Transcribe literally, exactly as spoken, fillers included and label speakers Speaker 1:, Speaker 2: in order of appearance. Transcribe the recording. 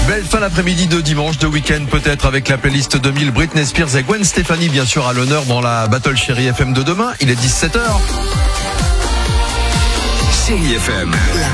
Speaker 1: Belle fin d'après-midi de dimanche, de week-end peut-être avec la playlist deux mille, Britney Spears et Gwen Stefani bien sûr à l'honneur dans la Battle Chérie F M de demain. Il est dix-sept heures.
Speaker 2: Chérie F M.
Speaker 3: La